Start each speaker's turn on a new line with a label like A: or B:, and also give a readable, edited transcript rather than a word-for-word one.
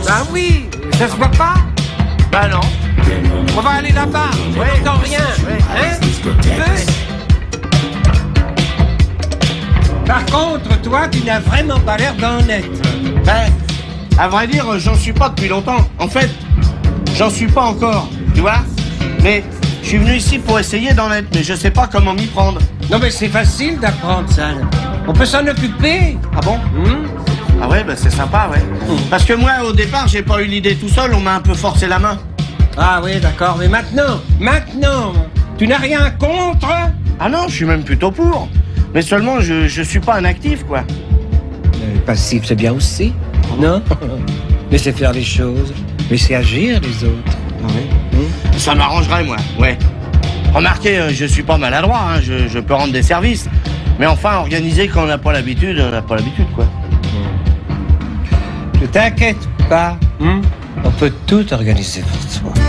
A: Ah oui, ça se voit pas?
B: Bah non.
A: On va aller là-bas, on n'entend rien. Hein? Tu veux? Par contre, toi, tu n'as vraiment pas l'air d'en être.
B: Ben, à vrai dire, j'en suis pas depuis longtemps. En fait, j'en suis pas encore, tu vois. Mais je suis venu ici pour essayer d'en être, mais je sais pas comment m'y prendre.
A: Non mais c'est facile d'apprendre ça. On peut s'en occuper.
B: Ah bon? Ah ouais, bah c'est sympa, ouais. Parce que moi, au départ, j'ai pas eu l'idée tout seul, on m'a un peu forcé la main.
A: Ah oui, d'accord, mais maintenant, tu n'as rien contre?
B: Ah non, je suis même plutôt pour. Mais seulement, je suis pas un actif, quoi.
A: Passif, c'est bien aussi, non? Laissez faire les choses, laissez agir les autres.
B: Ah oui. Ça m'arrangerait, moi, ouais. Remarquez, je suis pas maladroit, hein, je peux rendre des services. Mais enfin, organiser quand on n'a pas l'habitude, quoi.
A: Ne t'inquiète pas, on peut tout organiser pour toi.